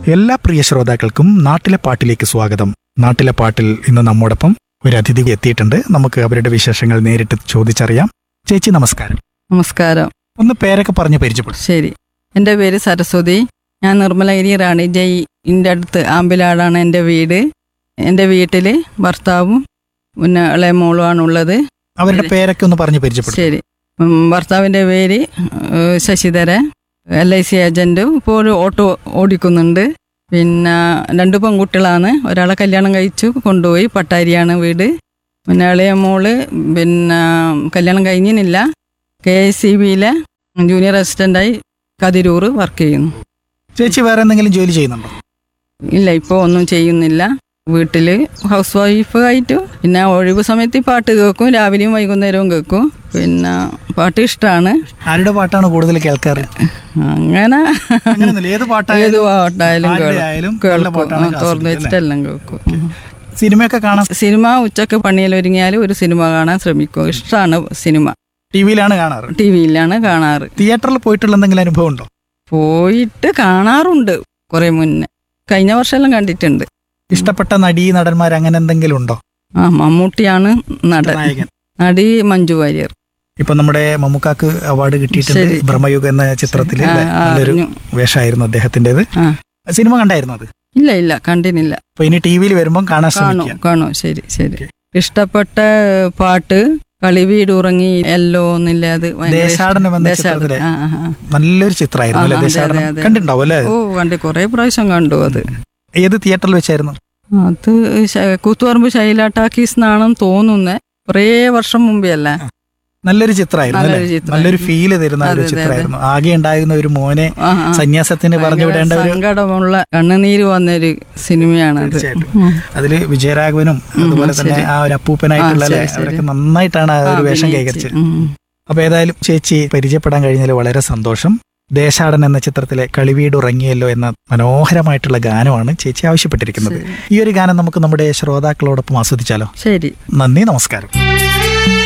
എല്ലാ പ്രിയ ശ്രോതാക്കൾക്കും നാട്ടിലെ പാട്ടിലേക്ക് സ്വാഗതം. നാട്ടിലെ പാട്ടിൽ ഇന്ന് നമ്മോടൊപ്പം ഒരു അതിഥി എത്തിയിട്ടുണ്ട്. നമുക്ക് അവരുടെ വിശേഷങ്ങൾ നേരിട്ട് ചോദിച്ചറിയാം. ചേച്ചി നമസ്കാരം. നമസ്കാരം. ഒന്ന് പേരൊക്കെ പറഞ്ഞ് പരിചയപ്പെടും. ശരി, എൻ്റെ പേര് സരസ്വതി. ഞാൻ നിർമ്മലഗിരി റാണി ജയിൻ്റെ അടുത്ത് ആമ്പിലാടാണ് എൻ്റെ വീട്. എൻ്റെ വീട്ടിൽ ഭർത്താവും പിന്നെ ഇളയ മോളുമാണുള്ളത്. അവരുടെ പേരൊക്കെ ഒന്ന് പറഞ്ഞ് പരിചയപ്പെടും. ശരി, ഭർത്താവിൻ്റെ പേര് ശശിധരൻ, LIC ഏജൻറ്റും. ഇപ്പോൾ ഒരു ഓട്ടോ ഓടിക്കുന്നുണ്ട്. പിന്നെ 2 പെൺകുട്ടികളാണ്. ഒരാളെ കല്യാണം കഴിച്ചു കൊണ്ടുപോയി, പട്ടാരിയാണ് വീട്. പിന്നെ ഇളയ മോള് പിന്നെ കല്യാണം കഴിഞ്ഞില്ല, KICBയിലെ ജൂനിയർ അസിസ്റ്റൻ്റായി കതിരൂർ വർക്ക് ചെയ്യുന്നു. ചേച്ചി വേറെ എന്തെങ്കിലും ജോലി ചെയ്യുന്നുണ്ടോ? ഇല്ല, ഇപ്പോൾ ഒന്നും ചെയ്യുന്നില്ല. വീട്ടിൽ ഹൗസ് വൈഫ് ആയിട്ട് പിന്നെ ഒഴിവ് സമയത്ത് പാട്ട് കേൾക്കും. രാവിലെയും വൈകുന്നേരവും കേൾക്കും. പിന്നെ പാട്ട് ഇഷ്ടമാണ്. ആരുടെ പാട്ടാണ് കൂടുതൽ കേൾക്കാറ്? അങ്ങനെ ഏത് ഏത് പാട്ടായാലും കേൾക്കും. തുറന്നു വെച്ചിട്ടെല്ലാം കേൾക്കും. സിനിമയൊക്കെ കാണാൻ? സിനിമ ഉച്ചക്ക് പണിയിൽ ഒരുങ്ങിയാൽ ഒരു സിനിമ കാണാൻ ശ്രമിക്കും. ഇഷ്ടമാണ് സിനിമ. ടിവിയിലാണ് കാണാറ്? ടിവിയിലാണ് കാണാറ്. തിയേറ്ററിൽ പോയിട്ടുള്ള എന്തെങ്കിലും അനുഭവം ഉണ്ടോ? പോയിട്ട് കാണാറുണ്ട്. കുറെ മുന്നേ, കഴിഞ്ഞ വർഷമെല്ലാം കണ്ടിട്ടുണ്ട്. ഇഷ്ടപ്പെട്ട നടീ നടന്മാർ അങ്ങനെ എന്തെങ്കിലും ഉണ്ടോ? മമ്മൂട്ടിയാണ് നടൻ. നായകൻ? നടി മഞ്ജു വാര്യർ. ഇപ്പൊ നമ്മുടെ മമ്മൂക്കാക്ക് അവാർഡ് കിട്ടിയിട്ടുണ്ട്. ബ്രഹ്മയുഗ എന്ന ചിത്രത്തില് നല്ലൊരു വേഷമായിരുന്നു അദ്ദേഹത്തിൻ്റെത്. സിനിമ കണ്ടായിരുന്നു അത്? ഇല്ല കണ്ടിനില്ല. അപ്പൊ ഇനി ടിവിയിൽ വരുമ്പോൾ കാണാൻ ശ്രമിക്കാം. കാണും. ശരി. ഇഷ്ടപ്പെട്ട പാട്ട് കളിവീട് ഉറങ്ങി എല്ലോ എന്നില്ല, അത് ദേശാടനം എന്ന ചിത്രത്തിലെ നല്ലൊരു ചിത്രമായിരുന്നു അല്ലേ ദേശാടനം? കണ്ടിട്ടുണ്ടാവും അല്ലേ? ഓ, കണ്ടി, കുറെ പ്രാവശ്യം കണ്ടു. അത് ഏത് തിയേറ്ററിൽ വെച്ചായിരുന്നു? അത് കൂത്തുപറമ്പ് ശൈല ടാക്കീസ് എന്നാണെന്ന് തോന്നുന്നേ. കുറേ വർഷം മുമ്പേ അല്ലേ. നല്ലൊരു ചിത്രമായിരുന്നു അല്ലേ? നല്ലൊരു ഫീല് തരുന്ന ഒരു ചിത്രമായിരുന്നു. ആകെ ഉണ്ടായിരുന്ന ഒരു മോനെ സന്യാസത്തിന് പറഞ്ഞു വിടേണ്ട ഒരു സങ്കടമുള്ള കണ്ണുനീര് വന്നൊരു സിനിമയാണ്. അതില് വിജയരാഘവനും അതുപോലെ തന്നെ ആ ഒരു അപ്പൂപ്പനായിട്ടുള്ള അവരൊക്കെ നന്നായിട്ടാണ് ആ ഒരു വേഷം കൈകരിച്ചത്. അപ്പൊ ഏതായാലും ചേച്ചി പരിചയപ്പെടാൻ കഴിഞ്ഞതിൽ വളരെ സന്തോഷം. ദേശാടൻ എന്ന ചിത്രത്തിലെ കളിവീട് ഉറങ്ങിയല്ലോ എന്ന മനോഹരമായിട്ടുള്ള ഗാനമാണ് ചേച്ചി ആവശ്യപ്പെട്ടിരിക്കുന്നത്. ഈ ഒരു ഗാനം നമുക്ക് നമ്മുടെ ശ്രോതാക്കളോടൊപ്പം ആസ്വദിച്ചാലോ? ശരി, നന്ദി, നമസ്കാരം.